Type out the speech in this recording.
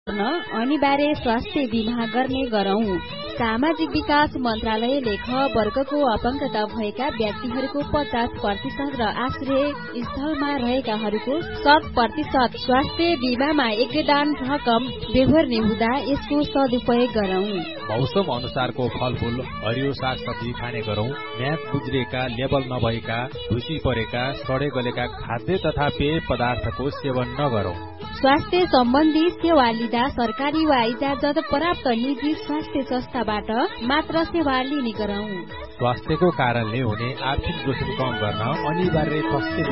अनिवार्य स्वास्थ्य बीमा गर्ने गरौं। सामाजिक विकास मन्त्रालयले ख वर्गको अपंगता भएका व्यक्तिहरूको 50% र आश्रय स्थलमा रहेकाहरूको 100% स्वास्थ्य बीमामा योगदान रकम बेहोर्ने हुँदा यसको सदुपयोग गरौं। मौसम अनुसारको फलफूल हरियो सागसब्जी खाने गरौं। म्याद गुज्रिएका, लेबल नभएका, ढुसी परेका, सडे गलेका खाद्य तथा पेय पदार्थको सेवन नगरौं। स्वास्थ्य सम्बन्धी सेवा लिँदा सरकारी वा इजाजत प्राप्त निजी स्वास्थ्य संस्थाबाट मात्र सेवा लिने गरौं। स्वास्थ्यको कारणले हुने आर्थिक जोखिम कम गर्न अनिवार्य स्वास्थ्य